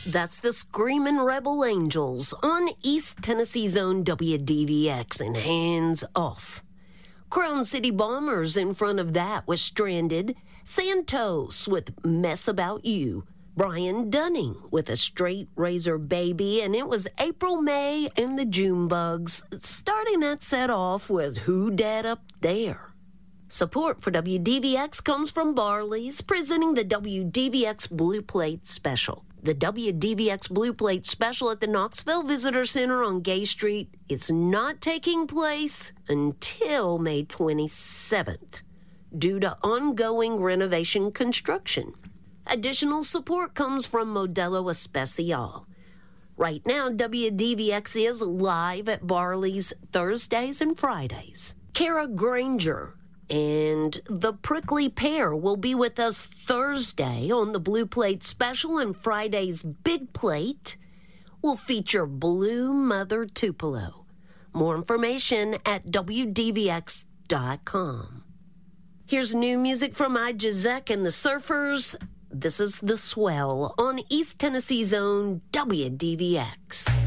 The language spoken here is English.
That's the Screamin' Rebel Angels on East Tennessee's own WDVX and Hands Off. Crown City Bombers in front of that was Stranded, Santos with Mess About You, Brian Dunning with A Straight Razor Baby, and it was April May and the June Bugs, starting that set off with Who Dat Up There. Support for WDVX comes from Barley's, presenting the WDVX Blue Plate Special. The WDVX Blue Plate Special at the Knoxville Visitor Center on Gay Street is not taking place until May 27th due to ongoing renovation construction. Additional support comes from Modelo Especial. Right now, WDVX is live at Barley's Thursdays and Fridays. Kara Granger and the Prickly Pear will be with us Thursday on the Blue Plate Special, and Friday's Big Plate will feature Blue Mother Tupelo. More information at WDVX.com. Here's new music from Ijazek and the Surfers. This is The Swell on East Tennessee's own WDVX.